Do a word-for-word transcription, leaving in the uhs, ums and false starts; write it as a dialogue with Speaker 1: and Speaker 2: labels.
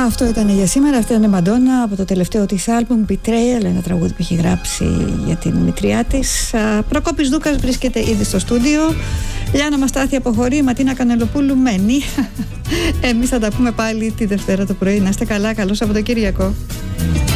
Speaker 1: Αυτό ήταν για σήμερα. Αυτή ήταν η Μαντόνα από το τελευταίο της άλμπουμ Betrayal, ένα τραγούδι που έχει γράψει για την μητριά της. Προκόπης Δούκας βρίσκεται ήδη στο στούντιο. Λιάννα Μαστάθη αποχωρεί, Ματίνα Κανελοπούλου μένει. Εμείς θα τα πούμε πάλι τη Δευτέρα το πρωί. Να είστε καλά, καλό Σαββατοκύριακο.